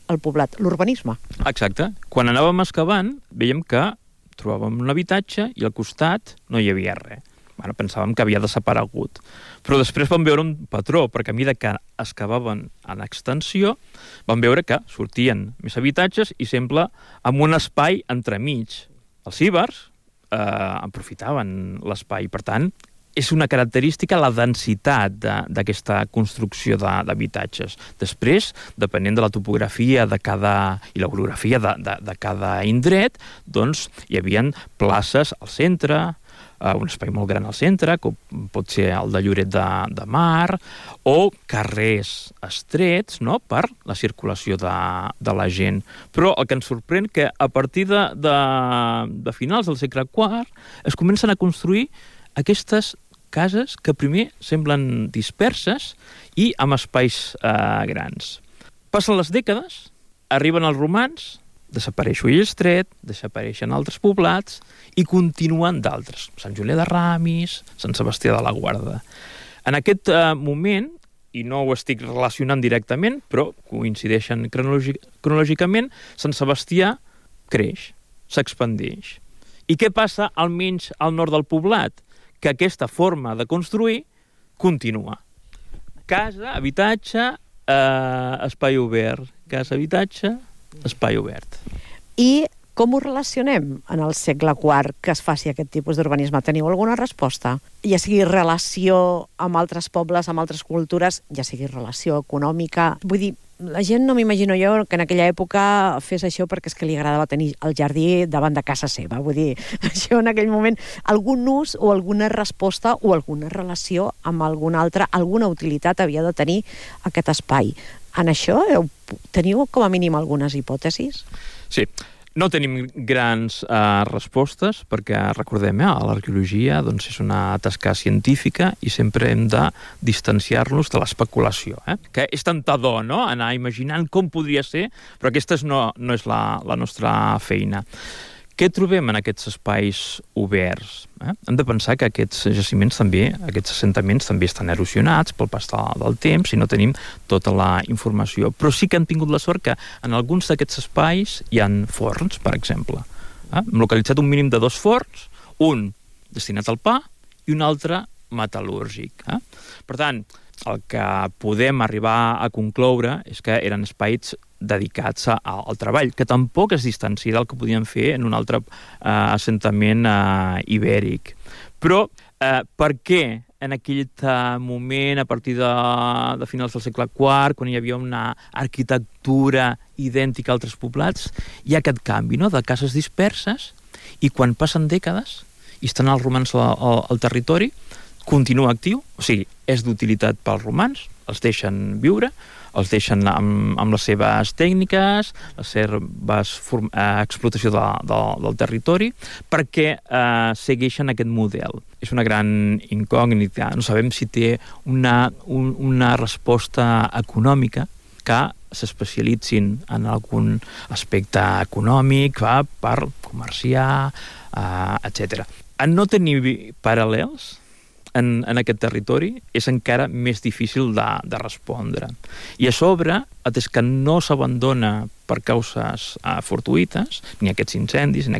el poblat, l'urbanisme. Exacte. Quan anàvem excavant, veiem que trobàvem un habitatge i al costat no hi havia res. Bueno, pensàvem que havia desaparegut. Però després vam veure un patró, perquè a mesura que excavaven en extensió, vam veure que sortien més habitatges i sempre amb un espai entremig. Els cibers aprofitaven l'espai. Per tant, és una característica la densitat d'aquesta construcció d'habitatges. Després, depenent de la topografia i l'orografia de cada indret, doncs hi havia places al centre, un espai molt gran al centre, com pot ser el de Lloret de Mar, o carrers estrets, no?, per la circulació de la gent. Però el que ens sorprèn que a partir de finals del segle IV es comencen a construir aquestes cases que primer semblen disperses i amb espais grans. Passen les dècades, arriben els romans, desapareix Ullestret, desapareixen altres poblats i continuen d'altres. Sant Julià de Ramis, Sant Sebastià de la Guarda. En aquest moment, i no ho estic relacionant directament, però coincideixen cronològicament, Sant Sebastià creix, s'expandeix. I què passa almenys al nord del poblat? Que aquesta forma de construir continua. Casa, habitatge, espai obert. Casa, habitatge, espai obert. I com ho relacionem en el segle IV que es faci aquest tipus d'urbanisme? Teniu alguna resposta? Ja sigui relació amb altres pobles, amb altres cultures, ja sigui relació econòmica. Vull dir, la gent no m'imagino jo que en aquella època fes això perquè és que li agradava tenir el jardí davant de casa seva. Vull dir, això en aquell moment, algun ús o alguna resposta o alguna relació amb alguna altra, alguna utilitat havia de tenir aquest espai. En això teniu com a mínim algunes hipòtesis? Sí. No tenim grans respostes perquè, recordem, l'arqueologia és una tasca científica i sempre hem de distanciar-nos de l'especulació. Que és tentador, no?, anar imaginant com podria ser, però aquesta no és la nostra feina. Què trobem en aquests espais oberts? Hem de pensar que aquests jaciments també, aquests assentaments també estan erosionats pel pas del temps i no tenim tota la informació. Però sí que hem tingut la sort que en alguns d'aquests espais hi ha forns, per exemple. Hem localitzat un mínim de 2 forns, un destinat al pa i un altre metal·lúrgic. Per tant, el que podem arribar a concloure és que eren espais dedicats al treball, que tampoc es distancia del que podien fer en un altre assentament ibèric. Però per què en aquell moment, a partir de finals del segle IV, quan hi havia una arquitectura idèntica a altres poblats, hi ha aquest canvi, no?, de cases disperses, i quan passen dècades i estan els romans al territori, continua actiu, o sigui, és d'utilitat pels romans, els deixen viure, els deixen amb les seves tècniques, la seva explotació del territori, perquè segueixen aquest model. És una gran incògnita. No sabem si té una resposta econòmica que s'especialitzin en algun aspecte econòmic, per comerciar, etc. En no tenir paral·lels en aquest territori és encara més difícil de respondre. I a sobre, atès que no s'abandona per causes fortuïtes, ni aquests incendis, ni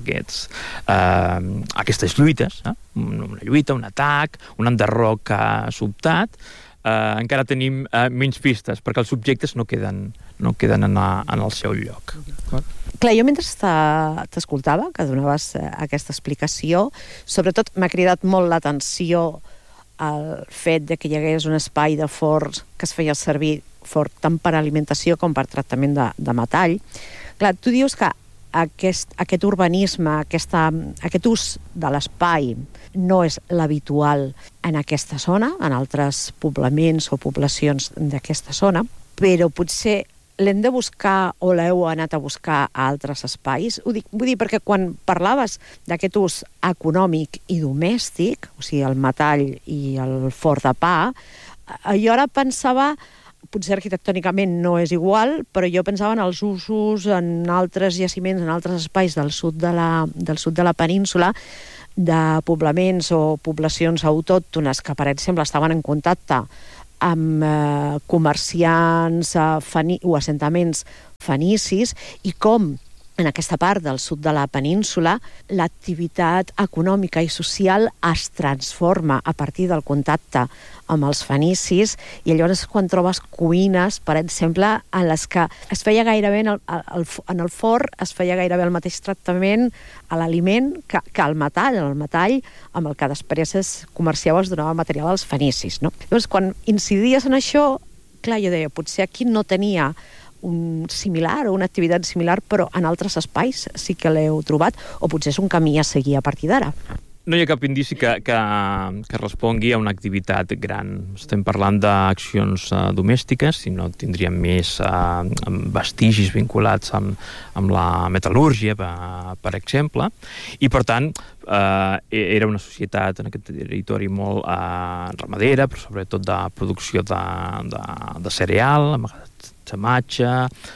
aquestes lluites, una lluita, un atac, un enderroc sobtat, encara tenim menys pistes, perquè els subjectes no queden en el seu lloc. Clar, jo mentre t'escoltava, que donaves aquesta explicació, sobretot m'ha cridat molt l'atenció el fet de que hi hagués un espai de forns que es feia servir forn tant per alimentació com per tractament de metall. Clar, tu dius que aquest urbanisme, aquest ús de l'espai no és l'habitual en aquesta zona, en altres poblaments o poblacions d'aquesta zona, però potser l'hem de buscar o l'heu anat a buscar a altres espais? Vull dir, perquè quan parlaves d'aquest ús econòmic i domèstic, o sigui, el metall i el forn de pa, jo ara pensava, potser arquitectònicament no és igual, però jo pensava en els usos en altres jaciments, en altres espais del sud de la península, de poblaments o poblacions autòctones que, per exemple, estaven en contacte amb comerciants o assentaments fenicis, i com en aquesta part del sud de la península l'activitat econòmica i social es transforma a partir del contacte amb els fenicis, i llavors quan trobes cuines, per exemple, en les que es feia gairebé en el forn es feia gairebé el mateix tractament a l'aliment que al metall. El metall amb el que després es comerciava es donava material als fenicis, no? Llavors, quan incidies en això, clar, jo deia, potser aquí no tenia un similar o una activitat similar, però en altres espais sí que l'heu trobat, o potser és un camí a seguir a partir d'ara. No hi ha cap indici que respongui a una activitat gran. Estem parlant d'accions domèstiques, si no tindríem més vestigis vinculats amb la metal·lúrgia, per exemple, i per tant era una societat en aquest territori molt ramadera, però sobretot de producció de cereal, emmagatzematge,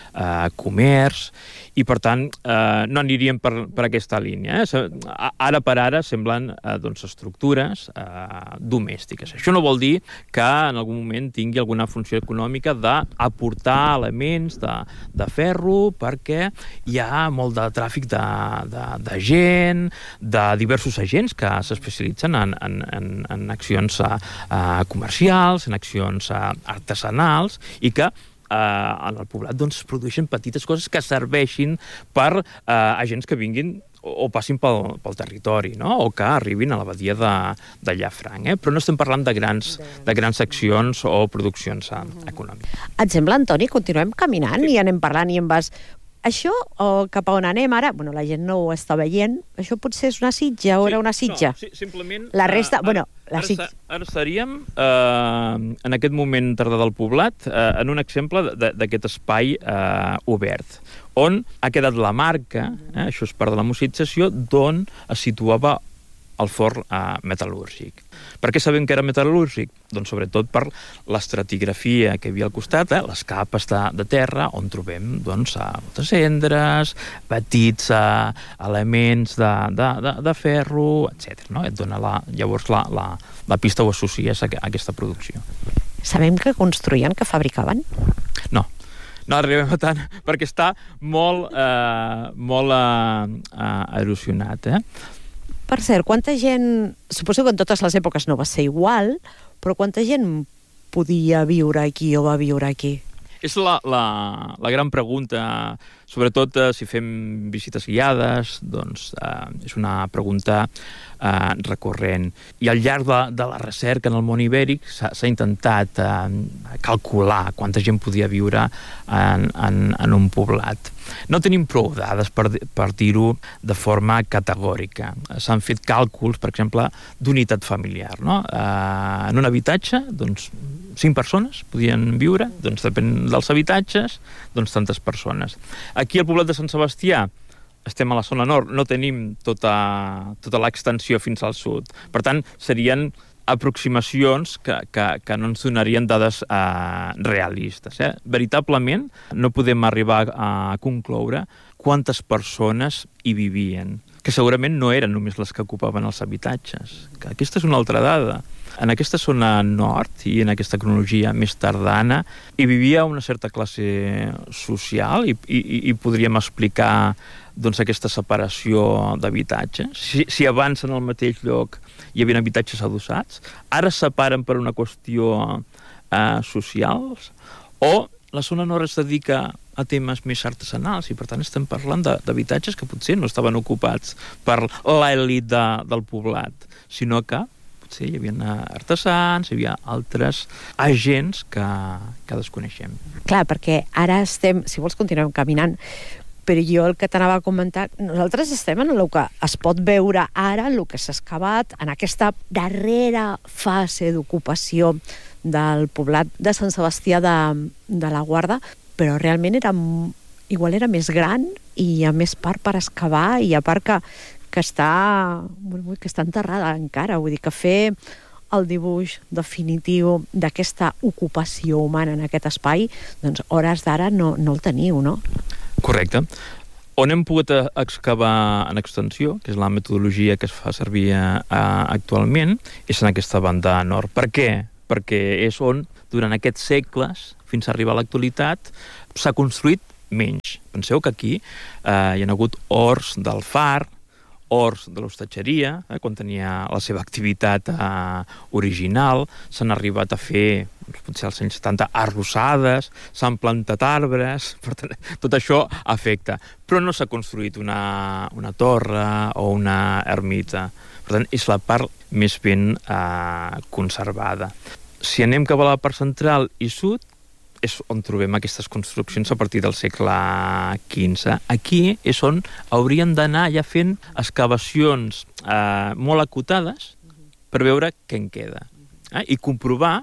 comerç, i per tant no aniríem per aquesta línia. Ara per ara semblen estructures domèstiques. Això no vol dir que en algun moment tingui alguna funció econòmica d'aportar elements de ferro, perquè hi ha molt de tràfic de gent, de diversos agents que s'especialitzen en accions comercials, en accions artesanals, i que en el poblat es produeixen petites coses que serveixin per agents que vinguin o passin pel territori, no? O que arribin a la badia de Llafranc. Però no estem parlant de grans accions o produccions econòmiques. Et sembla, Antoni? Continuem caminant i anem parlant i em vas... Això, o cap a on anem ara, la gent no ho està veient, això potser és una sitja o era una sitja? No, simplement... La resta, ara estaríem, en aquest moment tardà del poblat, en un exemple d'aquest espai obert, on ha quedat la marca, això és part de la musicització, d'on es situava el forn metal·lúrgic. Per què sabem que era metal·lúrgic? Doncs sobretot per l'estratigrafia que hi havia al costat, les capes de terra, on trobem moltes cendres, petits elements de ferro, etc. Et dona llavors la pista o associes a aquesta producció. Sabem que construïen, que fabricaven? No arribem a tant, perquè està molt erosionat. Per cert, quanta gent... Suposo que en totes les èpoques no va ser igual, però quanta gent podia viure aquí o va viure aquí? És la gran pregunta, sobretot si fem visites guiades, doncs és una pregunta recurrent. I al llarg de la recerca en el món ibèric s'ha intentat calcular quanta gent podia viure en un poblat. No tenim prou dades per dir-ho de forma categòrica. S'han fet càlculs, per exemple, d'unitat familiar. En un habitatge, 5 persones podien viure, depèn dels habitatges, tantes persones. Aquí al poblat de Sant Sebastià estem a la zona nord, no tenim tota l'extensió fins al sud. Per tant, serien aproximacions que no ens donarien dades realistes. Veritablement, no podem arribar a concloure quantes persones hi vivien, que segurament no eren només les que ocupaven els habitatges. Aquesta és una altra dada. En aquesta zona nord i en aquesta cronologia més tardana hi vivia una certa classe social i podríem explicar aquesta separació d'habitatges. Si abans en el mateix lloc hi havia habitatges adossats, ara es separen per una qüestió socials, o la zona nord es dedica a temes més artesanals i per tant estem parlant d'habitatges que potser no estaven ocupats per l'elit del poblat, sinó que potser hi havia artesans, hi havia altres agents que desconeixem. Clar, perquè ara estem, si vols continuem caminant, però jo el que t'anava a comentar, nosaltres estem en el que es pot veure ara, el que s'ha excavat en aquesta darrera fase d'ocupació del poblat de Sant Sebastià de la Guarda, però realment igual era més gran i hi ha més part per excavar, i a part que està enterrada encara, vull dir que fer el dibuix definitiu d'aquesta ocupació humana en aquest espai, doncs hores d'ara no el teniu, no? Correcte. On hem pogut excavar en extensió, que és la metodologia que es fa servir actualment, és en aquesta banda nord. Per què? Perquè és on durant aquests segles, fins a arribar a l'actualitat, s'ha construït menys. Penseu que aquí hi ha hagut horts del far, horts de l'hostatgeria, quan tenia la seva activitat original, s'han arribat a fer, potser als anys 70, arrossades, s'han plantat arbres, per tant, tot això afecta. Però no s'ha construït una torre o una ermita. Per tant, és la part més ben conservada. Si anem cap a la part central i sud, és on trobem aquestes construccions a partir del segle XV. Aquí és on hauríem d'anar ja fent excavacions molt acotades per veure què en queda. I comprovar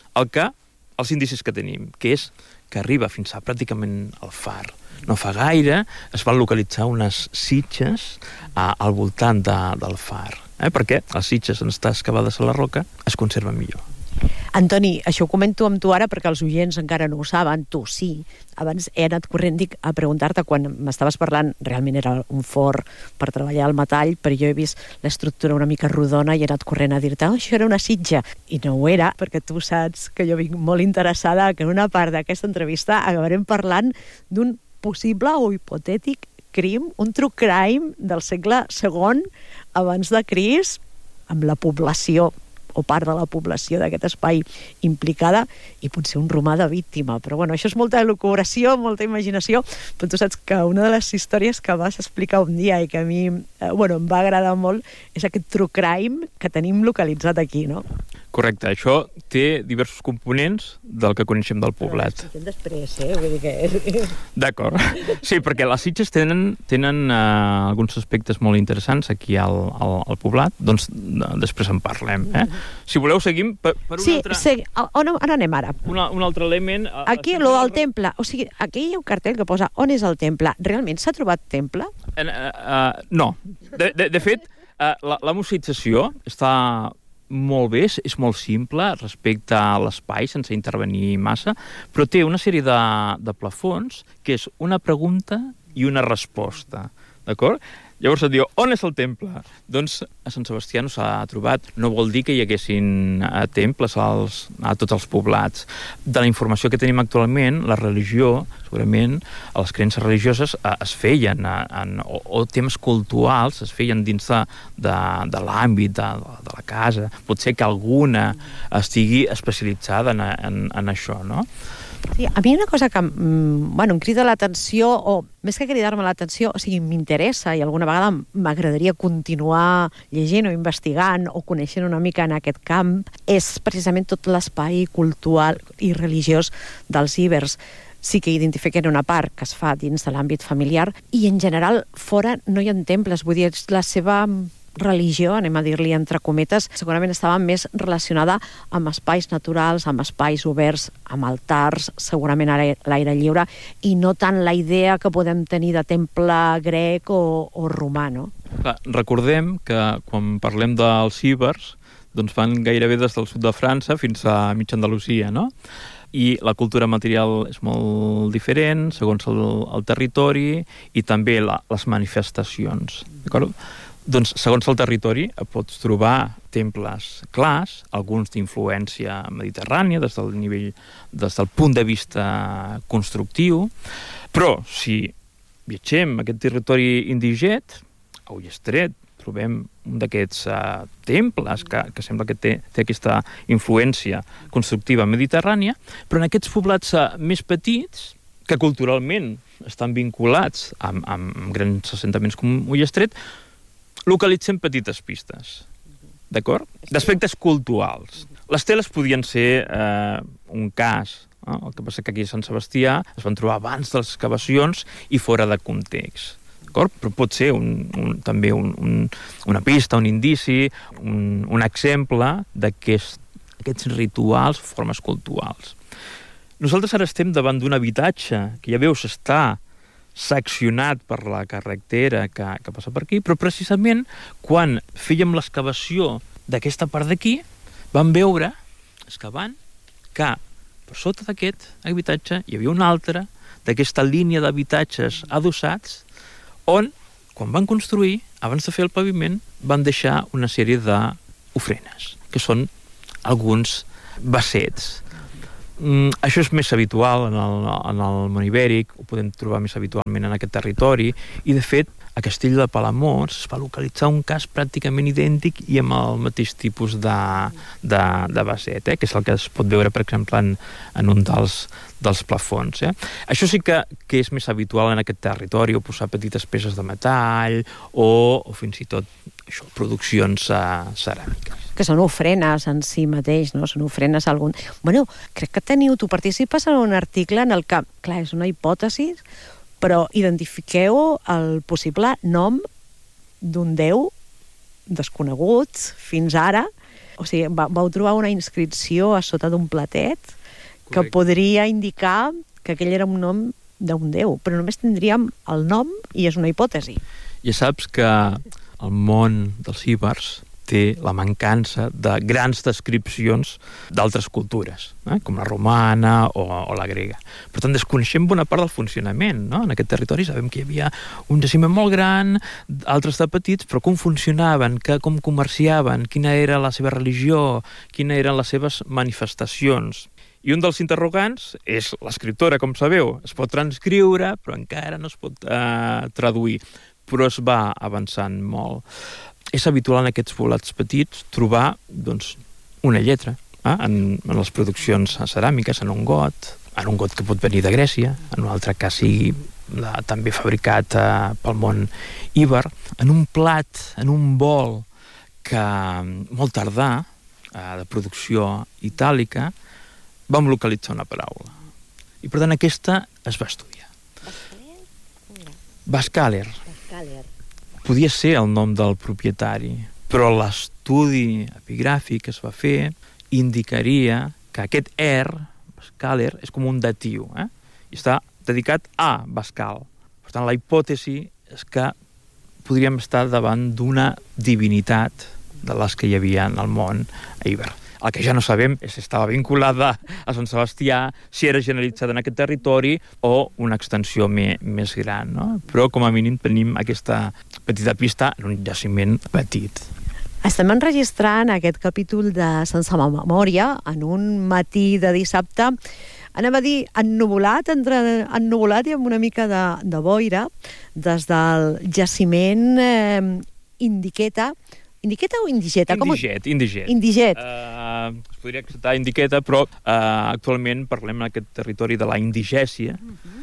els indicis que tenim, que és que arriba fins a pràcticament al far. No fa gaire es van localitzar unes sitges al voltant del far, perquè les sitges, en estar excavades a la roca, es conserven millor. Antoni, això ho comento amb tu ara perquè els oients encara no ho saben, tu sí. Abans he anat corrent a preguntar-te, quan m'estaves parlant, realment era un forn per treballar el metall, però jo he vist l'estructura una mica rodona i he anat corrent a dir-te, això era una sitja. I no ho era, perquè tu saps que jo vinc molt interessada que en una part d'aquesta entrevista acabarem parlant d'un possible o hipotètic crim, un true crime del segle II abans de Crist, amb la població o part de la població d'aquest espai implicada i potser un romà de víctima. Però bueno, això és molta elucubració, molta imaginació, però tu saps que una de les històries que vas explicar un dia i que a mi em va agradar molt és aquest true crime que tenim localitzat aquí, no? Correcte, això té diversos components del que coneixem del poblat. Però després, vull dir que... D'acord. Sí, perquè les sitges tenen alguns aspectes molt interessants aquí al poblat, doncs després en parlem. Si voleu, seguim per un altre... Sí, on anem ara? Un altre element... Aquí, lo del temple. O sigui, aquí hi ha un cartell que posa on és el temple. Realment s'ha trobat temple? No. De fet, la museïtzació està molt bé, és molt simple respecte a l'espai, sense intervenir massa, però té una sèrie de plafons que és una pregunta i una resposta, d'acord? Llavors et diu, on és el temple? Doncs a Sant Sebastià no s'ha trobat. No vol dir que hi haguessin temples a tots els poblats. De la informació que tenim actualment, la religió, segurament, les creences religioses es feien, o temes culturals es feien dins de l'àmbit de la casa. Pot ser que alguna estigui especialitzada en això, no? Sí, a mi una cosa que em crida l'atenció, o més que cridar-me l'atenció, o sigui, m'interessa i alguna vegada m'agradaria continuar llegint o investigant o coneixent una mica en aquest camp, és precisament tot l'espai cultural i religiós dels ibers. Sí que identifiquen una part que es fa dins de l'àmbit familiar i en general fora no hi ha temples, vull dir, la seva religió, anem a dir-li entre cometes, segurament estava més relacionada amb espais naturals, amb espais oberts, amb altars, segurament a l'aire lliure, i no tant la idea que podem tenir de temple grec o romà, no? Clar, recordem que quan parlem dels ibers, doncs van gairebé des del sud de França fins a mitja Andalusia, no? I la cultura material és molt diferent segons el territori i també les manifestacions, d'acord? Doncs, segons el territori, pots trobar temples clars, alguns d'influència mediterrània, des del punt de vista constructiu, però si viatgem a aquest territori indigèt, a Ullastret, trobem un d'aquests temples que sembla que té aquesta influència constructiva mediterrània, però en aquests poblats més petits, que culturalment estan vinculats amb grans assentaments com Ullastret, localitzem petites pistes, d'acord? D'aspectes culturals. Les teles podien ser un cas, el que passa que aquí a Sant Sebastià es van trobar abans de les excavacions i fora de context, d'acord? Però pot ser també una pista, un indici, un exemple d'aquests rituals, formes culturals. Nosaltres ara estem davant d'un habitatge que ja veus està seccionat per la carretera que passa per aquí, però precisament quan fèiem l'excavació d'aquesta part d'aquí, vam veure, excavant, que per sota d'aquest habitatge hi havia un altre d'aquesta línia d'habitatges adossats on, quan van construir, abans de fer el paviment, van deixar una sèrie d'ofrenes, que són alguns bassets. Això és més habitual en el món ibèric, ho podem trobar més habitualment en aquest territori, i de fet a Castell de Palamós es va localitzar un cas pràcticament idèntic i amb el mateix tipus de baset, que és el que es pot veure, per exemple, en un dels plafons. Això sí que és més habitual en aquest territori, o posar petites peces de metall o fins i tot produccions ceràmiques. Que són ofrenes en si mateix, no? Són ofrenes a algun... Bueno, crec que tu participes en un article en el que, clar, és una hipòtesi, però identifiqueu el possible nom d'un déu desconegut fins ara. O sigui, vau trobar una inscripció a sota d'un platet que podria indicar que aquell era un nom d'un déu, però només tindríem el nom i és una hipòtesi. Ja saps que el món dels ibers té la mancança de grans descripcions d'altres cultures, com la romana o la grega. Per tant, desconeixem bona part del funcionament. En aquest territori sabem que hi havia un jaciment molt gran, altres de petits, però com funcionaven, com comerciaven, quina era la seva religió, quines eren les seves manifestacions. I un dels interrogants és l'escriptora, com sabeu. Es pot transcriure, però encara no es pot traduir. Però es va avançant molt. És habitual en aquests poblats petits trobar una lletra en les produccions ceràmiques, en un got que pot venir de Grècia, en un altre que sigui també fabricat pel món íber, en un plat, en un bol que molt tardà, de producció itàlica, vam localitzar una paraula. I per tant aquesta es va estudiar. Bascàler. Podia ser el nom del propietari, però l'estudi epigràfic que es va fer indicaria que aquest Bascàler, és com un datiu, i està dedicat a Bascal. Per tant, la hipòtesi és que podríem estar davant d'una divinitat de les que hi havia en el món íber. El que ja no sabem és si estava vinculada a Sant Sebastià, si era generalitzada en aquest territori o una extensió més gran, no? Però com a mínim tenim aquesta petita pista en un jaciment petit. Estem enregistrant aquest capítol de Sense Memòria en un matí de dissabte, anem a dir ennuvolat, entre ennuvolat i amb una mica de boira, des del jaciment Indiqueta. Indiqueta o Indigeta? Indiget. Es podria acceptar Indiqueta, però actualment parlem en aquest territori de la indigèsia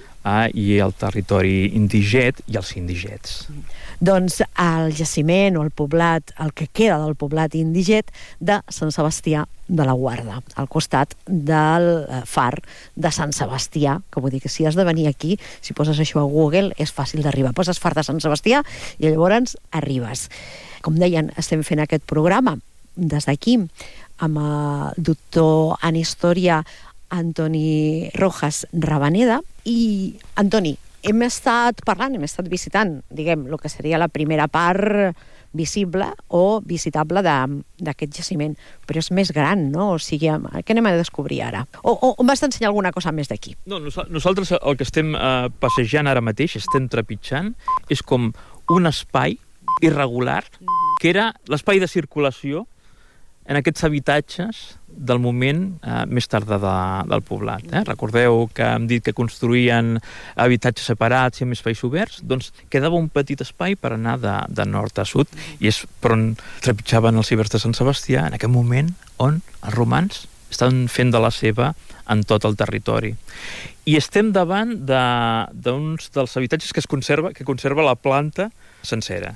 i el territori indiget i els indigets. Doncs el jaciment o el poblat, el que queda del poblat indiget de Sant Sebastià de la Guarda, al costat del far de Sant Sebastià, que vull dir que si has de venir aquí, si poses això a Google, és fàcil d'arribar. Poses far de Sant Sebastià i llavors arribes. Com deien, estem fent aquest programa des d'aquí amb el doctor en història Antoni Rojas Rabaneda. I, Antoni, hem estat parlant, hem estat visitant, diguem, el que seria la primera part visible o visitable d'aquest jaciment, però és més gran, no? O sigui, què anem a descobrir ara? O m'has d'ensenyar alguna cosa més d'aquí? No, nosaltres el que estem passejant ara mateix, estem trepitjant, és com un espai irregular, que era l'espai de circulació en aquests habitatges del moment més tardà del poblat. Recordeu que hem dit que construïen habitatges separats i amb espais oberts? Doncs quedava un petit espai per anar de nord a sud, i és per on trepitjaven els ibers de Sant Sebastià, en aquest moment on els romans estan fent de la seva en tot el territori. I estem davant d'uns dels habitatges que conserva la planta sencera.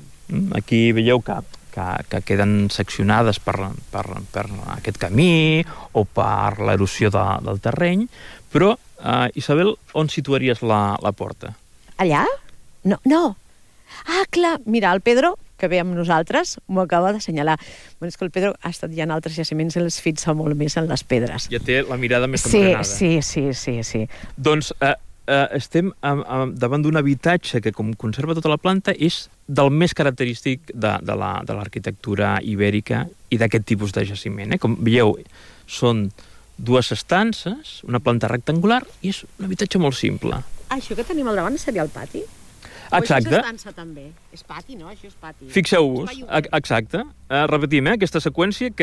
Aquí veieu que queden seccionades per aquest camí o per l'erosió del terreny, però, Isabel, on situaries la porta? Allà? No. Ah, clar, mira, el Pedro, que ve amb nosaltres, m'ho acaba d'assenyalar. Bueno, és que el Pedro ha estat ja en altres jaciments i els fixa molt més en les pedres. Ja té la mirada més entrenada. Sí. Doncs estem davant d'un habitatge que, com conserva tota la planta, és del més característic de l'arquitectura ibèrica i d'aquest tipus de jaciment. Com veieu, són dues estances, una planta rectangular, i és un habitatge molt simple. Això que tenim al davant seria el pati? Exacte. O això és estança, també. És pati, no? Això és pati. Fixeu-vos, exacte. Repetim, aquesta seqüència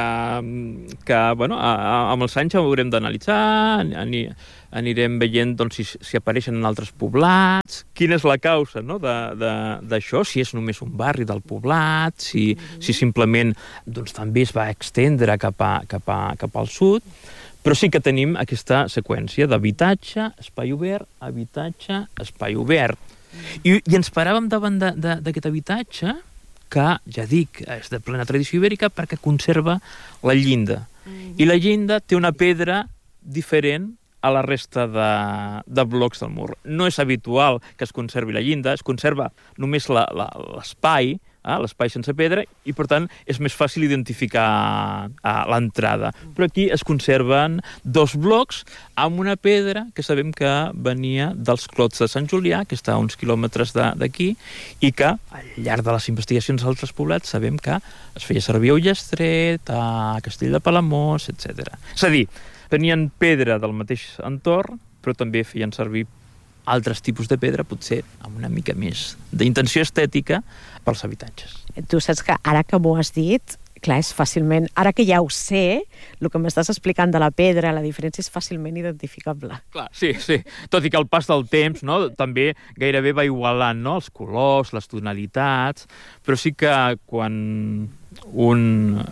que bueno, amb els anys haurem d'analitzar, anirem veient doncs, si apareixen en altres poblats, quina és la causa, no, d'això, si és només un barri del poblat, si simplement doncs, també es va extendre cap al sud, però sí que tenim aquesta seqüència d'habitatge, espai obert, habitatge, espai obert. I ens paràvem davant d'aquest habitatge que, ja dic, és de plena tradició ibèrica perquè conserva la llinda. I la llinda té una pedra diferent a la resta de blocs del mur. No és habitual que es conservi la llinda, es conserva només l'espai, l'espai sense pedra, i per tant és més fàcil identificar l'entrada. Però aquí es conserven 2 blocs amb una pedra que sabem que venia dels Clots de Sant Julià, que està a uns quilòmetres d'aquí, i que al llarg de les investigacions d'altres poblats sabem que es feia servir a Ullastret, a Castell de Palamós, etc. És a dir, tenien pedra del mateix entorn, però també feien servir altres tipus de pedra, potser amb una mica més d'intenció estètica pels habitatges. Tu saps que ara que m'ho has dit, clar, és fàcilment... Ara que ja ho sé, el que m'estàs explicant de la pedra, la diferència és fàcilment identificable. Clar, sí. Tot i que el pas del temps, no, també gairebé va igualant, no, els colors, les tonalitats, però sí que quan un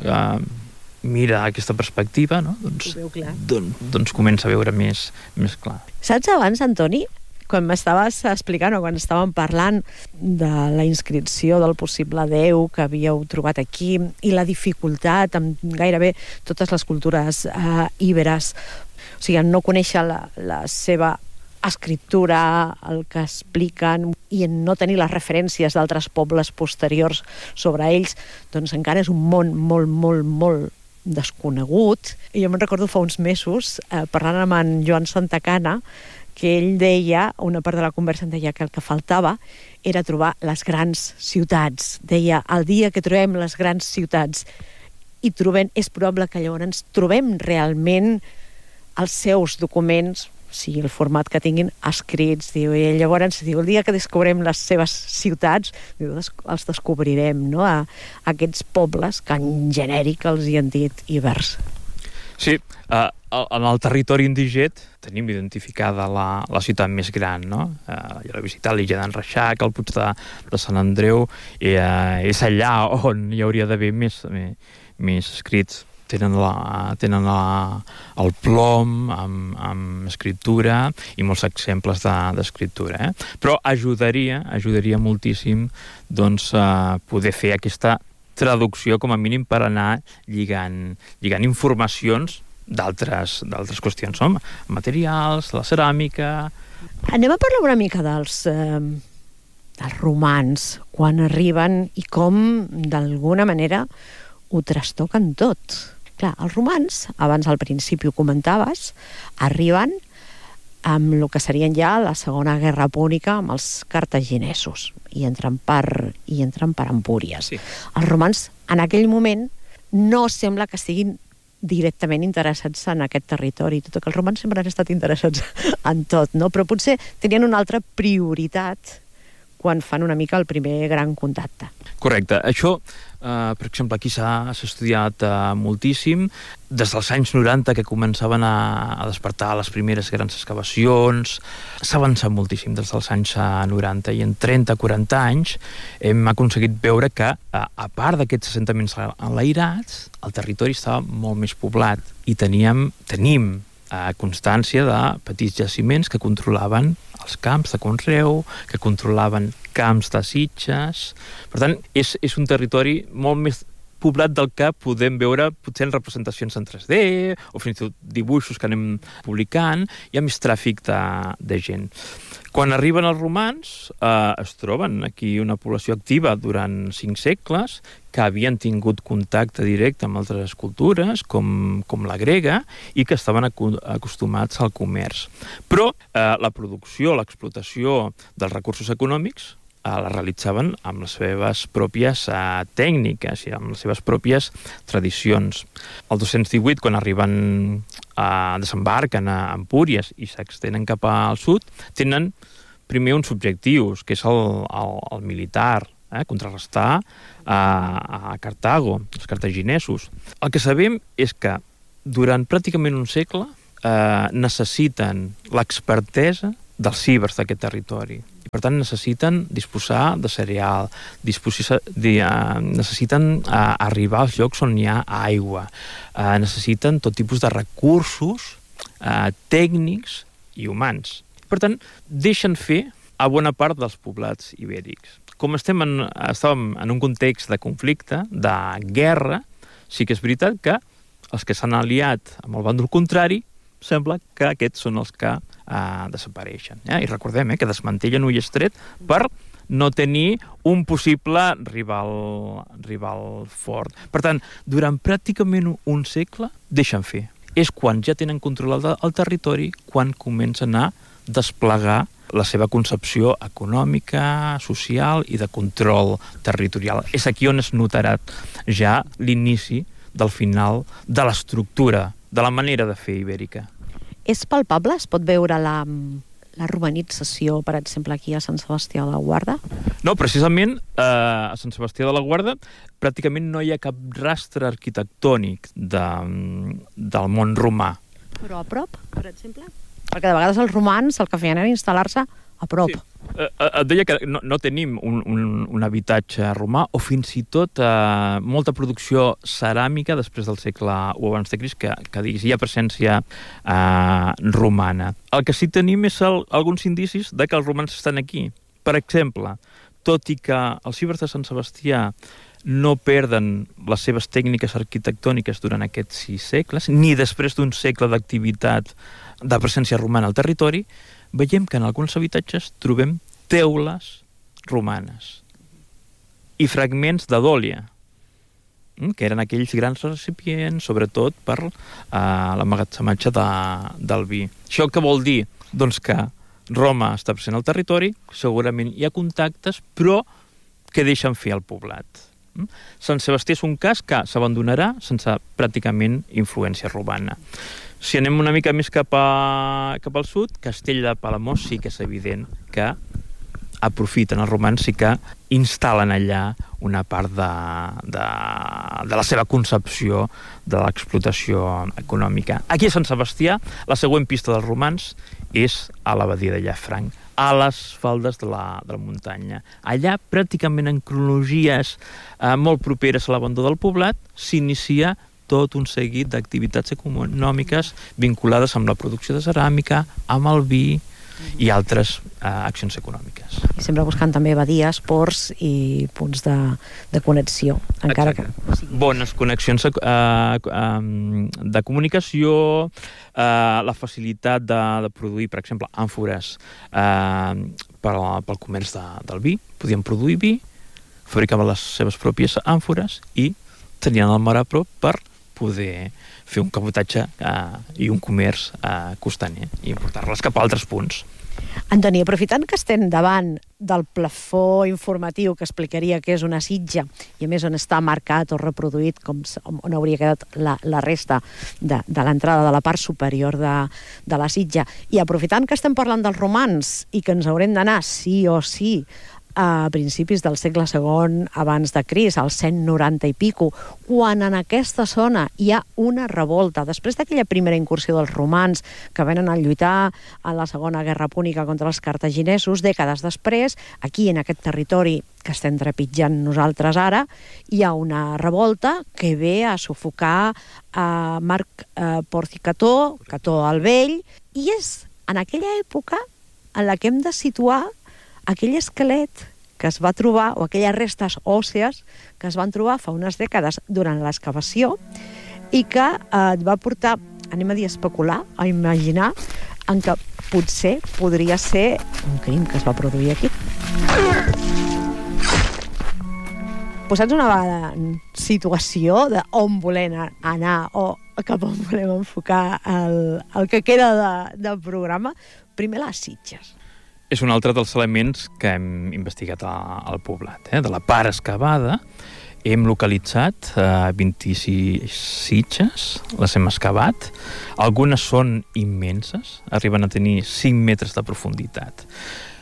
mira aquesta perspectiva, no, doncs comença a veure més clar. Saps abans, Antoni, quan m'estaves explicant o quan estàvem parlant de la inscripció del possible déu que havíeu trobat aquí i la dificultat amb gairebé totes les cultures íberes, o sigui, no conèixer la seva escriptura, el que expliquen, i en no tenir les referències d'altres pobles posteriors sobre ells, doncs encara és un món molt, molt, molt desconegut. I jo me'n recordo fa uns mesos, parlant amb en Joan Santacana, que ell deia, una part de la conversa em deia que el que faltava era trobar les grans ciutats. Deia, el dia que trobem les grans ciutats i és probable que llavors trobem realment els seus documents, o sigui, el format que tinguin, escrits. Diu, i llavors, el dia que descobrem les seves ciutats, diu, els descobrirem, no?, a aquests pobles que en genèric els hi han dit ibers. Sí, en el territori indigent tenim identificada la ciutat més gran, no? Jo l'he visitat, l'illa d'en Reixac, el Puig de Sant Andreu, i és allà on hi hauria d'haver més escrits. Tenen el plom amb escriptura i molts exemples d'escriptura. Però ajudaria moltíssim doncs, poder fer aquesta traducció, com a mínim, per anar lligant informacions d'altres qüestions, no? Materials, la ceràmica... Anem a parlar una mica dels romans, quan arriben i com, d'alguna manera, ho trastoquen tot. Clar, els romans, abans al principi ho comentaves, arriben amb el que serien ja la Segona Guerra Púnica amb els cartaginesos i entren per Empúries. Sí. Els romans, en aquell moment, no sembla que estiguin directament interessats en aquest territori, tot i que els romans sempre han estat interessats en tot, no? Però potser tenien una altra prioritat quan fan una mica el primer gran contacte. Correcte. Això, per exemple, aquí s'ha estudiat moltíssim. Des dels anys 90 que començaven a despertar les primeres grans excavacions, s'ha avançat moltíssim des dels anys 90 i en 30-40 anys hem aconseguit veure que, a part d'aquests assentaments enlairats, el territori estava molt més poblat i tenim constància de petits jaciments que controlaven els camps de conreu, que controlaven camps de sitges. Per tant, és un territori molt més poblat del que podem veure potser en representacions en 3D o fins i tot dibuixos que anem publicant. Hi ha més tràfic de gent. Quan arriben els romans, es troben aquí una població activa durant 5 segles que havien tingut contacte directe amb altres cultures, com la grega, i que estaven acostumats al comerç. Però la producció, l'explotació dels recursos econòmics la realitzaven amb les seves pròpies tècniques i amb les seves pròpies tradicions. El 218, quan desembarquen a Empúries i s'extenen cap al sud, tenen primer uns objectius, que és el militar, contrarrestar a Cartago, els cartaginesos. El que sabem és que durant pràcticament un segle necessiten l'expertesa dels cibers d'aquest territori. I per tant necessiten disposar de cereal, necessiten arribar als llocs on hi ha aigua, necessiten tot tipus de recursos tècnics i humans. Per tant, deixen fer a bona part dels poblats ibèrics. Com estàvem en un context de conflicte, de guerra, sí que és veritat que els que s'han aliat amb el bàndol contrari sembla que aquests són els que desapareixen. I recordem que desmantellen Ullastret per no tenir un possible rival fort. Per tant, durant pràcticament un segle deixen fer. És quan ja tenen controlat el territori, quan comencen a desplegar la seva concepció econòmica, social i de control territorial. És aquí on es notarà ja l'inici del final de l'estructura, de la manera de fer ibèrica. És palpable? Es pot veure la romanització, per exemple, aquí a Sant Sebastià de la Guarda? No, precisament a Sant Sebastià de la Guarda pràcticament no hi ha cap rastre arquitectònic del món romà. Però a prop, per exemple? Perquè de vegades els romans el que feien era instal·lar-se a prop. Sí. Et deia que no tenim un habitatge romà o fins i tot molta producció ceràmica després del segle I abans de Crist que diguis, hi ha presència romana. El que sí tenim és alguns indicis de que els romans estan aquí. Per exemple, tot i que els cibers de Sant Sebastià no perden les seves tècniques arquitectòniques durant aquests 6 segles, ni després d'un segle d'activitat de presència romana al territori, veiem que en alguns habitatges trobem teules romanes i fragments de dòlia, que eren aquells grans recipients, sobretot per l'emmagatzematge del vi. Això què vol dir? Doncs que Roma està present al territori, segurament hi ha contactes, però que deixen fer al poblat. Sant Sebastià és un cas que s'abandonarà sense pràcticament influència romana. Si anem una mica més cap al sud, Castell de Palamós sí que és evident que aprofiten els romans, sí que instal·len allà una part de la seva concepció de l'explotació econòmica. Aquí a Sant Sebastià, la següent pista dels romans és a l'abadia de Llafranc, a les faldes de la muntanya. Allà, pràcticament en cronologies molt properes a l'abandó del poblat, s'inicia tot un seguit d'activitats econòmiques vinculades amb la producció de ceràmica, amb el vi i altres accions econòmiques. I sempre buscant també badies, ports i punts de connexió. Encara que... Bones connexions de comunicació, la facilitat de produir, per exemple, àmfores pel comerç del vi. Podien produir vi, fabricaven les seves pròpies àmfores i tenien el mar a prop per poder fer un cabotatge i un comerç costaner i importar-les cap a altres punts. Antoni, aprofitant que estem davant del plafó informatiu que explicaria què és una sitja i a més on està marcat o reproduït on hauria quedat la resta de l'entrada de la part superior de la sitja, i aprofitant que estem parlant dels romans i que ens haurem d'anar sí o sí a principis del segle II abans de Crist, al 190 i pico, quan en aquesta zona hi ha una revolta, després d'aquella primera incursió dels romans que venen a lluitar en la Segona Guerra Púnica contra els cartaginesos, dècades després, aquí en aquest territori que estem trepitjant nosaltres ara, hi ha una revolta que ve a sufocar Marc Porci Cató el Vell, i és en aquella època en la que hem de situar aquell esquelet que es va trobar, o aquelles restes òssees que es van trobar fa unes dècades durant l'excavació i que et va portar, anem a dir, a especular, a imaginar en què potser podria ser un crim que es va produir aquí. Posats una vegada en situació d'on volem anar o cap on volem enfocar el que queda de programa, primer les sitges. És un altre dels elements que hem investigat al poblat. De la part excavada hem localitzat 26 sitges, les hem excavat. Algunes són immenses, arriben a tenir 5 metres de profunditat.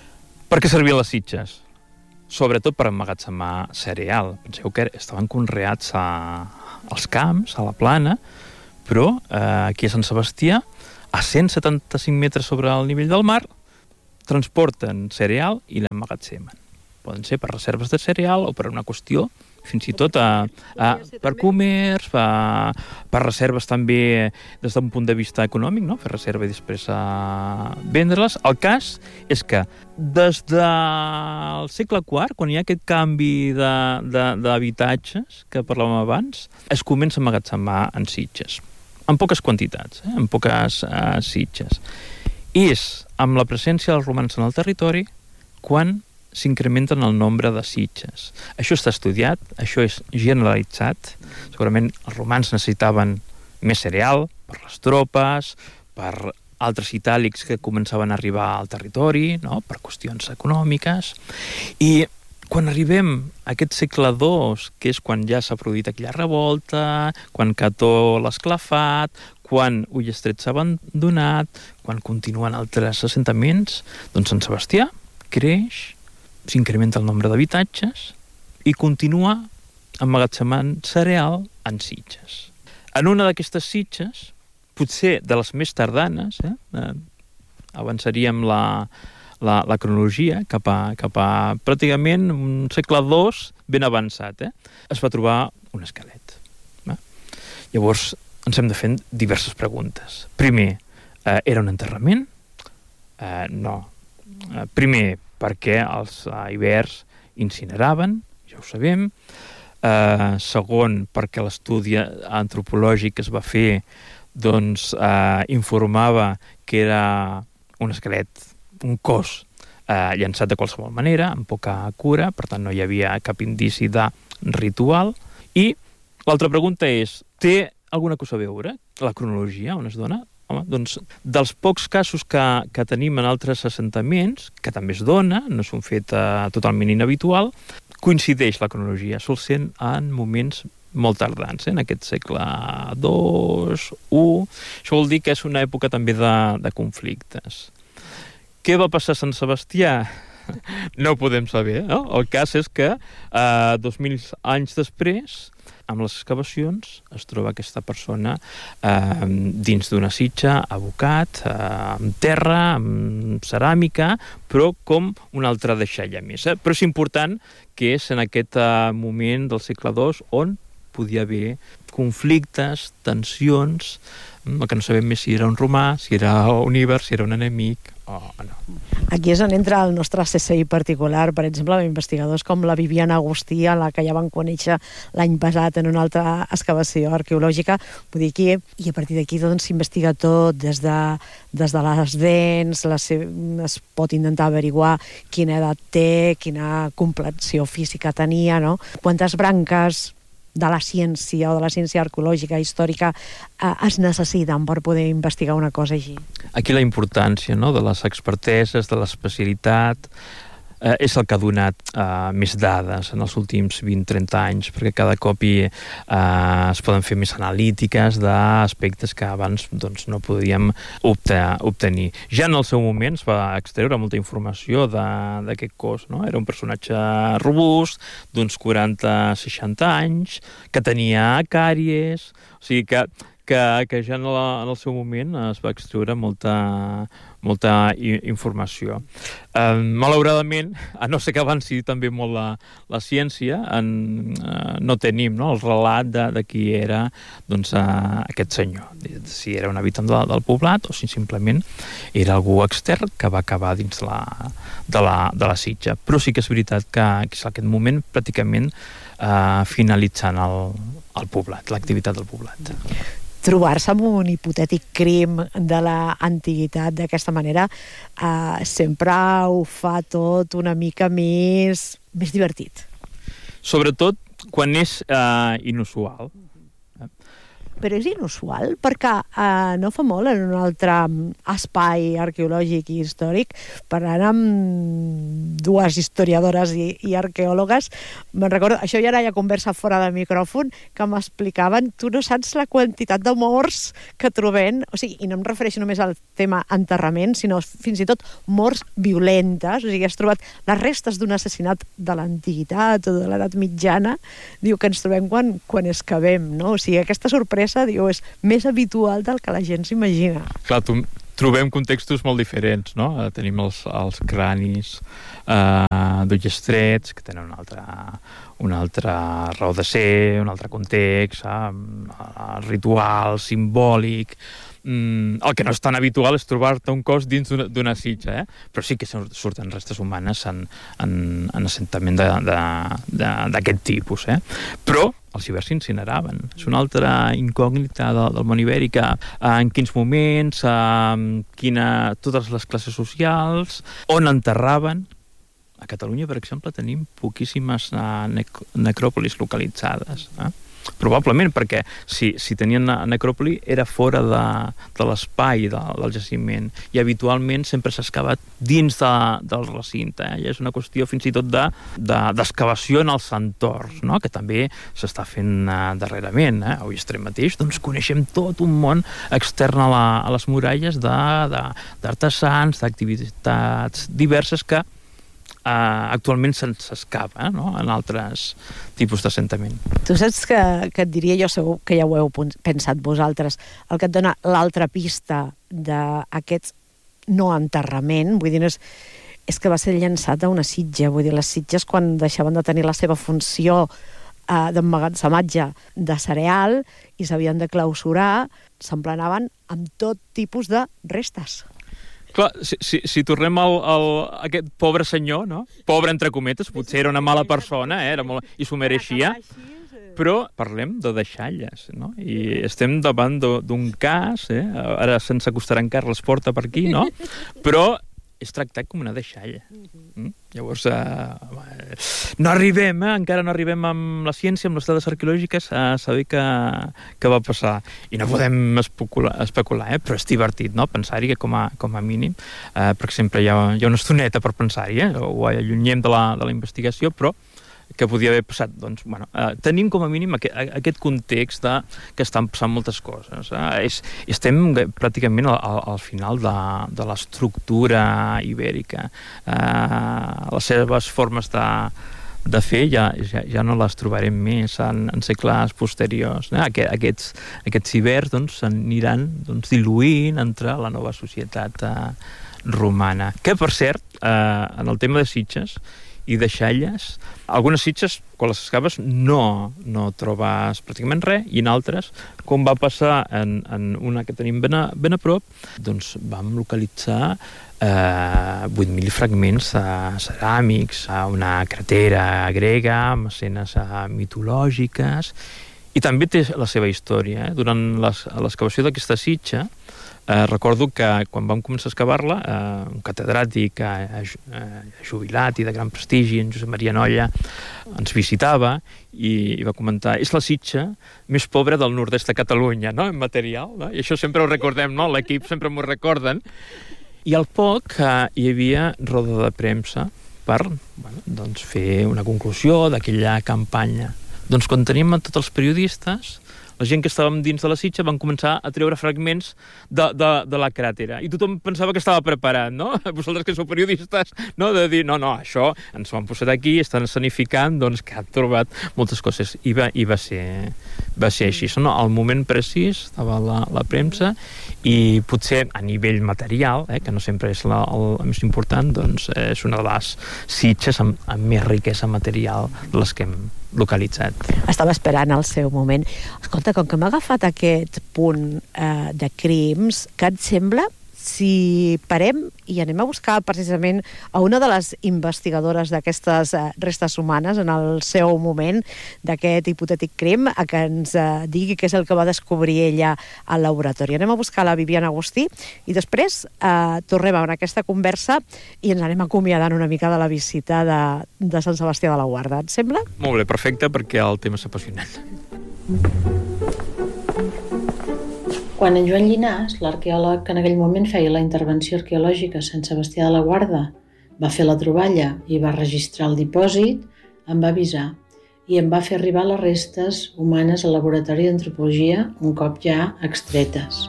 Per què servien les sitges? Sobretot per emmagatzemar cereal. Penseu que estaven conreats als camps, a la plana, però aquí a Sant Sebastià, a 175 metres sobre el nivell del mar, transporten cereal i l'emmagatzemen. Poden ser per reserves de cereal o per una qüestió, fins i tot per comerç, per reserves també des d'un punt de vista econòmic, no? Fer reserva i després vendre-les. El cas és que des del segle IV, quan hi ha aquest canvi d'habitatges que parlàvem abans, es comença a emmagatzemar en sitges, en poques quantitats, en poques sitges. I és amb la presència dels romans en el territori quan s'incrementen el nombre de sitges. Això està estudiat, això és generalitzat. Segurament els romans necessitaven més cereal per les tropes, per altres itàlics que començaven a arribar al territori, no? Per qüestions econòmiques. I quan arribem a aquest segle II, que és quan ja s'ha produït aquella revolta, quan Cató l'ha esclafat, quan Ullastret s'ha abandonat, quan continuen altres assentaments, doncs Sant Sebastià creix, s'incrementa el nombre d'habitatges i continua emmagatzemant cereal en sitges. En una d'aquestes sitges, potser de les més tardanes, avançaríem la cronologia cap a pràcticament un segle II ben avançat, es va trobar un esquelet. Llavors ens hem de fer diverses preguntes. Primer, era un enterrament? No. Primer, perquè els ibers incineraven, ja ho sabem. Segon, perquè l'estudi antropològic que es va fer doncs, informava que era un esquelet, un cos llançat de qualsevol manera, amb poca cura, per tant no hi havia cap indici de ritual. I l'altra pregunta és, té alguna cosa a veure la cronologia on es dona? Home, doncs, dels pocs casos que tenim en altres assentaments, que també es dona, no és un fet totalment inhabitual, coincideix la cronologia, sol ser en moments molt tardans, en aquest segle II, I. Això vol dir que és una època també de conflictes. Què va passar a Sant Sebastià? No ho podem saber, no? El cas és que 2000 anys després, amb les excavacions, es troba aquesta persona dins d'una sitja, abocat, amb terra, amb ceràmica, però com un altre deixalla més. Però és important que és en aquest moment del segle II on podia haver conflictes, tensions, el que no sabem més si era un romà, si era un íber, si era un enemic o no. Aquí és on entra el nostre CSI particular, per exemple, amb investigadors com la Viviana Agustí, a la que ja van conèixer l'any passat en una altra excavació arqueològica. Vull dir que, i a partir d'aquí doncs s'investiga tot, des de les dents, es pot intentar averiguar quina edat té, quina complexió física tenia, no? Quantes branques de la ciència o de la ciència arqueològica històrica es necessiten per poder investigar una cosa així. Aquí la importància, no?, de les experteses, de l'especialitat, és el que ha donat més dades en els últims 20-30 anys, perquè cada cop es poden fer més analítiques d'aspectes que abans doncs, no podíem obtenir. Ja en el seu moment es va extreure molta informació d'aquest cos, no? Era un personatge robust, d'uns 40-60 anys, que tenia càries, o sigui que ja en el seu moment es va extreure molta informació. Malauradament, a no ser que avanci també molt la ciència, no tenim el relat de qui era doncs, aquest senyor, si era un habitant del poblat o si simplement era algú extern que va acabar dins de la sitja. Però sí que és veritat que és aquest moment pràcticament finalitzant el poblat, l'activitat del poblat. Trobar-se amb un hipotètic crim de l'antiguitat d'aquesta manera sempre ho fa tot una mica més divertit. Sobretot quan és inusual. Però és inusual perquè no fa molt en un altre espai arqueològic i històric, parlant amb dues historiadores i arqueòlogues, me'n recordo, això ja era ja conversa fora de micròfon, que m'explicaven, tu no saps la quantitat de morts que trobem, o sigui, i no em refereixo només al tema enterrament, sinó fins i tot morts violentes, o sigui, has trobat les restes d'un assassinat de l'antiguitat o de l'edat mitjana, diu que ens trobem quan excavem, no? O sigui, aquesta sorpresa, diu, és més habitual del que la gent s'imagina. Clar, trobem contextos molt diferents, no? Tenim els cranis d'ulls estrets, que tenen una altra raó de ser, un altre context, ritual, simbòlic. El que no és tan habitual és trobar-te un cos dins d'una sitja, però sí que surten restes humanes en assentament d'aquest tipus. Però els ibers s'incineraven. És una altra incògnita del món ibèric, en quins moments, totes les classes socials, on enterraven. A Catalunya, per exemple, tenim poquíssimes necròpolis localitzades. Probablement perquè si tenien necròpoli era fora de l'espai del jaciment i habitualment sempre s'ha excavat dins del recinte. I és una qüestió fins i tot d'excavació en els entorns, no? Que també s'està fent darrerament. Avui extrem mateix coneixem tot un món extern a les muralles d'artesans, d'activitats diverses que actualment s'escapa, no? En altres tipus d'assentament. Tu saps que et diria jo, segur que ja ho heu pensat vosaltres, el que et dona l'altra pista d'aquest no enterrament, vull dir, és que va ser llançat a una sitja, vull dir, les sitges quan deixaven de tenir la seva funció d'emmagatzematge de cereal i s'havien de clausurar, s'emplenaven amb tot tipus de restes. Clar, si tornem a aquest pobre senyor, no? Pobre entre cometes, potser era una mala persona, i s'ho mereixia, però parlem de deixalles, no? I estem davant d'un cas, ara se'ns acostarà en Carles Porta per aquí, no? Però és tractat com una deixalla. Llavors, encara no arribem amb la ciència, amb les dades arqueològiques, a saber què va passar. I no podem especular, però és divertit, no?, pensar-hi, que com a mínim, perquè sempre hi ha una estoneta per pensar-hi, ho allunyem de la investigació, però que podia haver passat. Doncs, tenim com a mínim aquest context que estan passant moltes coses. Estem pràcticament al final de l'estructura ibèrica. Les seves formes de fer ja no les trobarem més en segles posteriors. Aquests ibers s'aniran diluint entre la nova societat romana. Que, per cert, en el tema de sitges i deixalles, algunes sitges, quan les excaves, no trobes pràcticament res, i en altres, com va passar en una que tenim ben a prop, doncs vam localitzar 8.000 fragments ceràmics, una cratera grega, amb escenes mitològiques, i també té la seva història. Durant l'excavació d'aquesta sitja, recordo que quan vam començar a excavar-la, un catedràtic jubilat i de gran prestigi, en Josep Maria Nolla, ens visitava i va comentar: és la sitja més pobra del nord-est de Catalunya, no?, en material, no? I això sempre ho recordem, no? L'equip sempre m'ho recorden. I al poc hi havia roda de premsa per fer una conclusió d'aquella campanya. Doncs quan tenim a tots els periodistes, la gent que estàvem dins de la sitja van començar a treure fragments de la cràtera. I tothom pensava que estava preparat, no? Vosaltres que sou periodistes, no? De dir, no, això ens ho han posat aquí, estan escenificant, doncs que han trobat moltes coses. I va ser així. Al moment precís estava la premsa, i potser a nivell material, que no sempre és el més important, doncs és una de les sitges amb més riquesa material de les que hem localitzat. Estava esperant el seu moment. Escolta, com que m'ha agafat aquest punt de crims, què et sembla si parem i anem a buscar precisament a una de les investigadores d'aquestes restes humanes en el seu moment d'aquest hipotètic crim, a que ens digui què és el que va descobrir ella al laboratori. Anem a buscar la Viviana Agustí i després tornem a aquesta conversa i ens anem acomiadant una mica de la visita de Sant Sebastià de la Guarda. Et sembla? Molt bé, perfecte, perquè el tema és apassionant. Quan en Joan Llinàs, l'arqueòleg que en aquell moment feia la intervenció arqueològica a Sant Sebastià de la Guarda, va fer la troballa i va registrar el dipòsit, em va avisar i em va fer arribar les restes humanes al laboratori d'antropologia un cop ja extretes.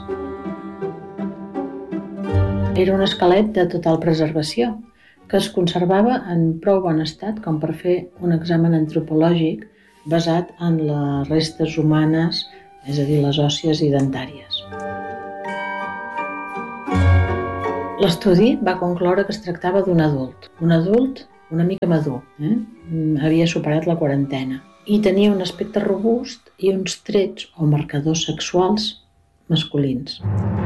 Era un esquelet de total preservació, que es conservava en prou bon estat com per fer un examen antropològic basat en les restes humanes, és a dir, les òssies i dentàries. L'estudi va concloure que es tractava d'un adult una mica madur, havia superat la quarantena i tenia un aspecte robust i uns trets o marcadors sexuals masculins.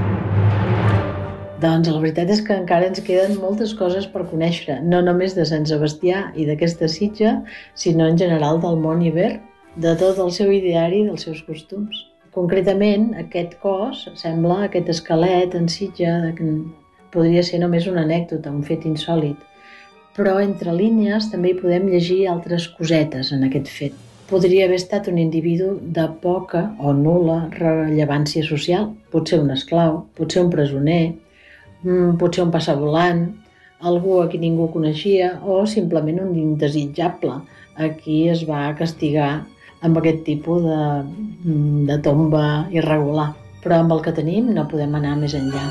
Doncs la veritat és que encara ens queden moltes coses per conèixer, no només de Sant Sebastià i d'aquesta sitja, sinó en general del món iber, de tot el seu ideari i dels seus costums. Concretament, aquest cos sembla, aquest esquelet en sitja, podria ser només una anècdota, un fet insòlit. Però entre línies també hi podem llegir altres cosetes en aquest fet. Podria haver estat un individu de poca o nul·la rellevància social, potser un esclau, potser un presoner, potser un passavolant, algú a qui ningú coneixia o simplement un indesitjable a qui es va castigar amb aquest tipus de tomba irregular. Però amb el que tenim no podem anar més enllà.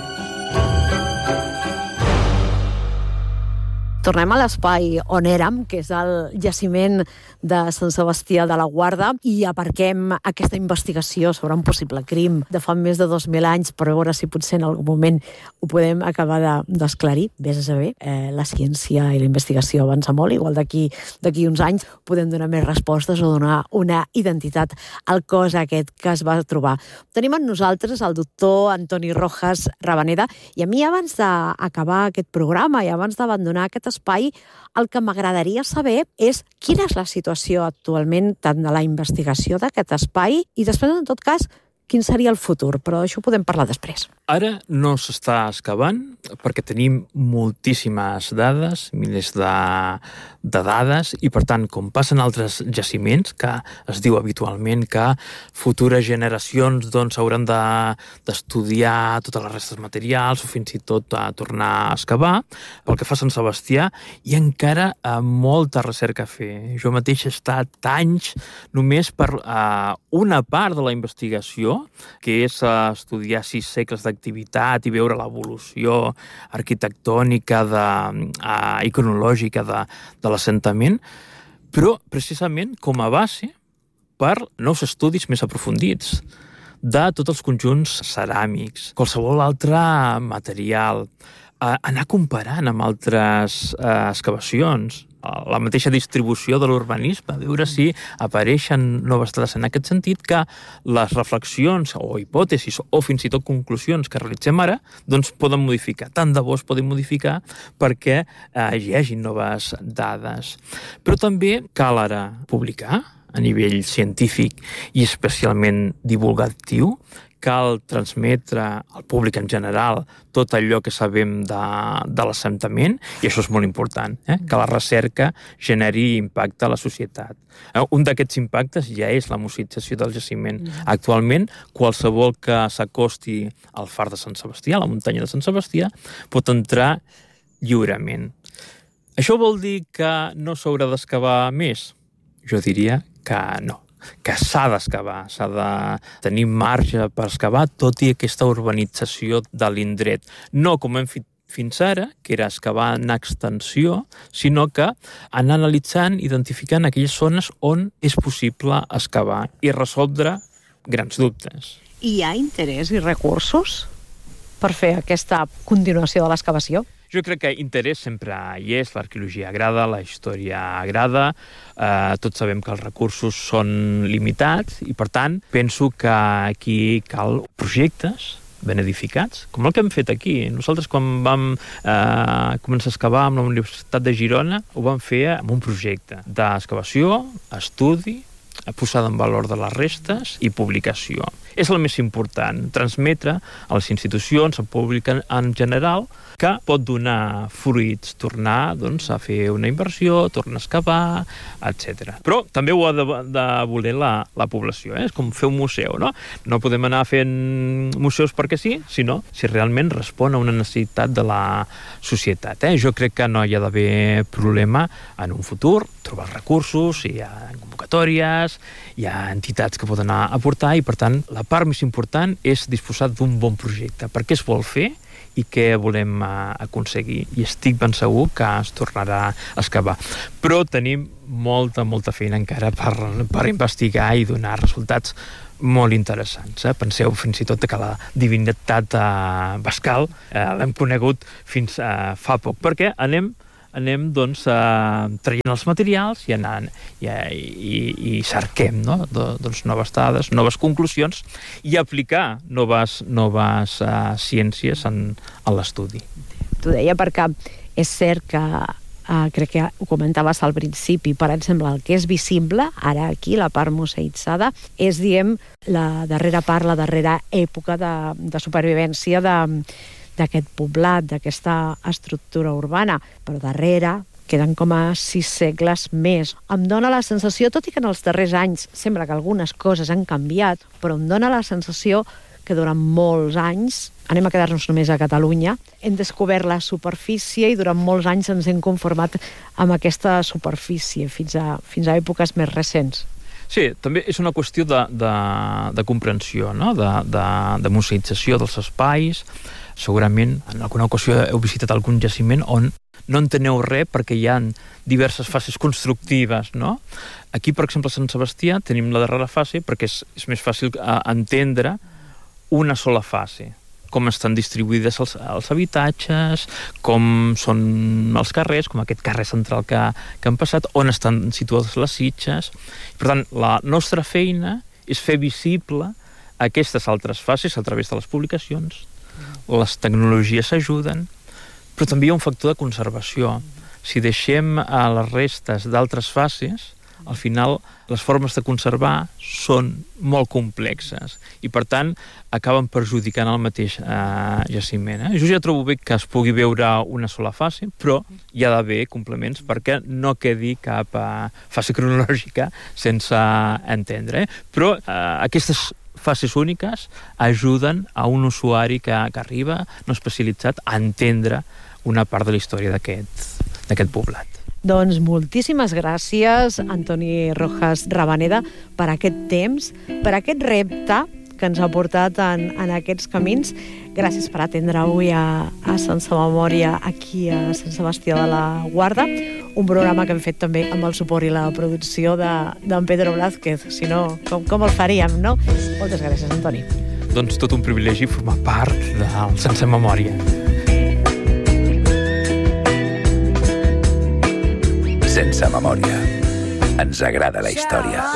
Tornem a l'espai on érem, que és el jaciment de Sant Sebastià de la Guarda, i aparquem aquesta investigació sobre un possible crim de fa més de 2.000 anys per veure si potser en algun moment ho podem acabar d'esclarir. Vés a saber, la ciència i la investigació avança molt, igual d'aquí uns anys podem donar més respostes o donar una identitat al cos aquest que es va trobar. Tenim amb nosaltres el doctor Antoni Rojas Rabaneda, i a mi abans d'acabar aquest programa i abans d'abandonar aquest espai, el que m'agradaria saber és quina és la situació actualment tant de la investigació d'aquest espai i després, en tot cas, quin seria el futur, però d'això podem parlar després. Ara no s'està excavant perquè tenim moltíssimes dades, milers de dades, i per tant, com passen altres jaciments, que es diu habitualment que futures generacions hauran d'estudiar totes les restes materials o fins i tot a tornar a excavar, pel que fa a Sant Sebastià hi ha encara molta recerca a fer. Jo mateix he estat anys només per una part de la investigació, que és estudiar 6 segles d'activitat i veure l'evolució arquitectònica i cronològica de l'assentament, però precisament com a base per nous estudis més aprofundits de tots els conjunts ceràmics, qualsevol altre material, anar comparant amb altres excavacions, la mateixa distribució de l'urbanisme, veure si apareixen noves dades en aquest sentit, que les reflexions o hipòtesis o fins i tot conclusions que realitzem ara poden modificar. Tant de bo es poden modificar perquè hi hagi noves dades. Però també cal ara publicar a nivell científic i especialment divulgatiu, cal transmetre al públic en general tot allò que sabem de l'assentament, i això és molt important, que la recerca generi impacte a la societat. Un d'aquests impactes ja és la museïtzació del jaciment. Actualment, qualsevol que s'acosti al far de Sant Sebastià, a la muntanya de Sant Sebastià, pot entrar lliurement. Això vol dir que no s'haurà d'excavar més? Jo diria que no, que s'ha d'excavar, s'ha de tenir marge per excavar, tot i aquesta urbanització de l'indret. No com hem fet fins ara, que era excavar en extensió, sinó que anar analitzant, identificant aquelles zones on és possible excavar i resoldre grans dubtes. Hi ha interès i recursos per fer aquesta continuació de l'excavació? Jo crec que interès sempre hi és, l'arqueologia agrada, la història agrada, tots sabem que els recursos són limitats i, per tant, penso que aquí cal projectes ben edificats, com el que hem fet aquí. Nosaltres, quan vam començar a excavar amb la Universitat de Girona, ho vam fer amb un projecte d'excavació, estudi, posada en valor de les restes i publicació. és el més important, transmetre a les institucions, al públic en general, que pot donar fruits, tornar a fer una inversió, tornar a excavar, etc. Però també ho ha de voler la població, és com fer un museu, no? No podem anar fent museus perquè sí, sinó si realment respon a una necessitat de la societat. Jo crec que no hi ha d'haver problema en un futur, trobar recursos, hi ha convocatòries, hi ha entitats que poden aportar i, per tant, la part més important és disposar d'un bon projecte. Per què es vol fer i què volem aconseguir. I estic ben segur que es tornarà a excavar. Però tenim molta feina encara per investigar i donar resultats molt interessants. Penseu fins i tot que la divinitat Bascal l'hem conegut fins fa poc, perquè anem traient els materials i cerquem noves dades, noves conclusions i aplicar noves ciències en l'estudi. T'ho deia perquè és cert que crec que ho comentaves al principi, per exemple, el que és visible, ara aquí, la part museïtzada, és, diguem, la darrera part, la darrera època de supervivència d'aquest poblat, d'aquesta estructura urbana, però darrere queden com a 6 segles més. Em dóna la sensació, tot i que en els darrers anys sembla que algunes coses han canviat, però em dóna la sensació que durant molts anys, anem a quedar-nos només a Catalunya, hem descobert la superfície i durant molts anys ens hem conformat amb aquesta superfície fins a èpoques més recents. Sí, també és una qüestió de comprensió, no? de museïtzació dels espais. Segurament en alguna ocasió heu visitat algun jaciment on no enteneu res perquè hi ha diverses fases constructives, no? Aquí, per exemple, a Sant Sebastià tenim la darrera fase perquè és més fàcil entendre una sola fase, com estan distribuïdes els habitatges, com són els carrers, com aquest carrer central que han passat, on estan situades les sitges. Per tant, la nostra feina és fer visible aquestes altres fases a través de les publicacions. Les tecnologies ajuden, però també hi ha un factor de conservació. Si deixem les restes d'altres fases, al final les formes de conservar són molt complexes i, per tant, acaben perjudicant el mateix jaciment. Jo ja trobo bé que es pugui veure una sola fase, però hi ha d'haver complements perquè no quedi cap fase cronològica sense entendre. Però aquestes fases úniques ajuden a un usuari que arriba no especialitzat a entendre una part de la història d'aquest poblat. Doncs moltíssimes gràcies, Antoni Rojas Rabaneda, per aquest temps, per aquest repte que ens ha portat en aquests camins. Gràcies per atendre avui a Sense Memòria aquí a Sant Sebastià de la Guarda, un programa que hem fet també amb el suport i la producció d'en Pedro Blázquez. Si no, com el faríem, no? Moltes gràcies, Antoni. Doncs tot un privilegi formar part del Sense Memòria. Sense Memòria. Ens agrada la història.